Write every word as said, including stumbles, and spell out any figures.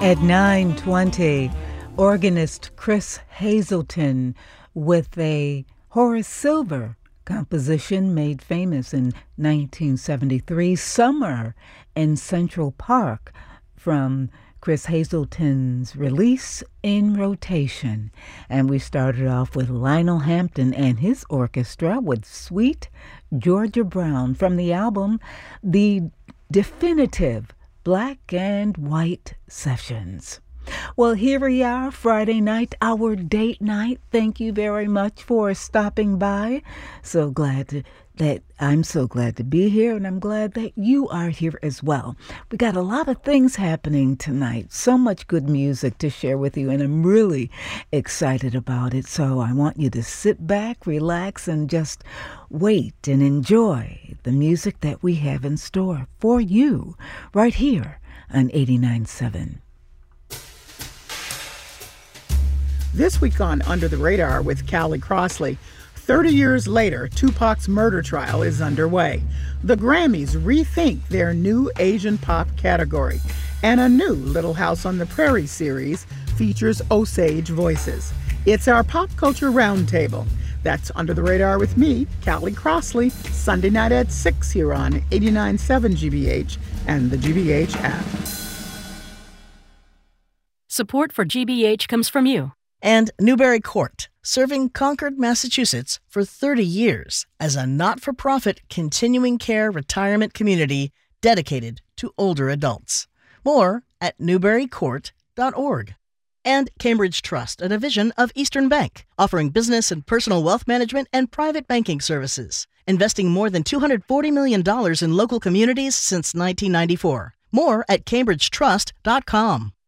At nine twenty, organist Chris Hazelton with a Horace Silver composition made famous in nineteen seventy-three, Summer in Central Park, from Chris Hazelton's release In Rotation. And we started off with Lionel Hampton and his orchestra with Sweet Georgia Brown from the album The Definitive Black and White Sessions. Well, here we are, Friday night, our date night. Thank you very much for stopping by. So glad to, that I'm so glad to be here, and I'm glad that you are here as well. We got a lot of things happening tonight, so much good music to share with you, and I'm really excited about it. So I want you to sit back, relax, and just wait and enjoy the music that we have in store for you right here on eighty-nine point seven. This week on Under the Radar with Callie Crossley, thirty years later, Tupac's murder trial is underway. The Grammys rethink their new Asian pop category, and a new Little House on the Prairie series features Osage voices. It's our pop culture roundtable. That's Under the Radar with me, Callie Crossley, Sunday night at six here on eighty-nine point seven G B H and the G B H app. Support for G B H comes from you. And Newbury Court, serving Concord, Massachusetts for thirty years as a not-for-profit continuing care retirement community dedicated to older adults. More at newbury court dot org. And Cambridge Trust, a division of Eastern Bank, offering business and personal wealth management and private banking services, investing more than two hundred forty million dollars in local communities since nineteen ninety-four. More at cambridge trust dot com.